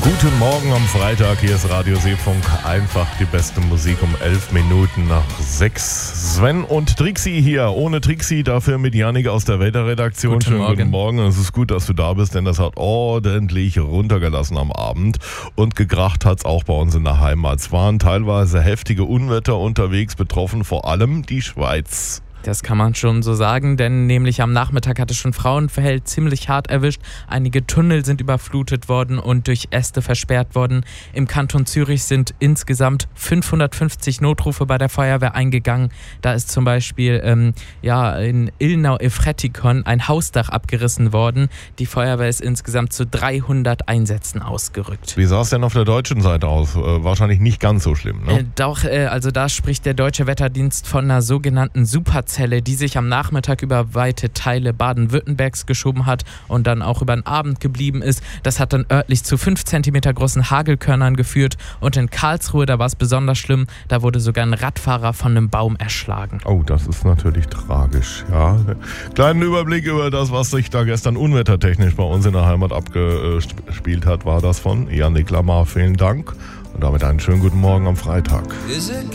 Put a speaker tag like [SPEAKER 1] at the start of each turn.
[SPEAKER 1] Guten Morgen am Freitag, hier ist Radio Seefunk, einfach die beste Musik um 11 Minuten nach 6. Sven und Trixi hier, ohne Trixi, dafür mit Jannik aus der Wetterredaktion. Guten Morgen. Es ist gut, dass du da bist, denn das hat ordentlich runtergelassen am Abend und gekracht hat es auch bei uns in der Heimat. Es waren teilweise heftige Unwetter unterwegs, betroffen vor allem die Schweiz.
[SPEAKER 2] Das kann man schon so sagen, denn nämlich am Nachmittag hat es schon Frauenfeld ziemlich hart erwischt. Einige Tunnel sind überflutet worden und durch Äste versperrt worden. Im Kanton Zürich sind insgesamt 550 Notrufe bei der Feuerwehr eingegangen. Da ist zum Beispiel in Ilnau-Efretikon ein Hausdach abgerissen worden. Die Feuerwehr ist insgesamt zu 300 Einsätzen ausgerückt.
[SPEAKER 1] Wie sah es denn auf der deutschen Seite aus? Wahrscheinlich nicht ganz so schlimm, ne?
[SPEAKER 2] Also da spricht der Deutsche Wetterdienst von einer sogenannten Superzelle, die sich am Nachmittag über weite Teile Baden-Württembergs geschoben hat und dann auch über den Abend geblieben ist. Das hat dann örtlich zu 5 cm großen Hagelkörnern geführt und in Karlsruhe, da war es besonders schlimm, da wurde sogar ein Radfahrer von einem Baum erschlagen.
[SPEAKER 1] Oh, das ist natürlich tragisch, ja. Kleinen Überblick über das, was sich da gestern unwettertechnisch bei uns in der Heimat abgespielt hat, war das von Jannik Lamar. Vielen Dank und damit einen schönen guten Morgen am Freitag.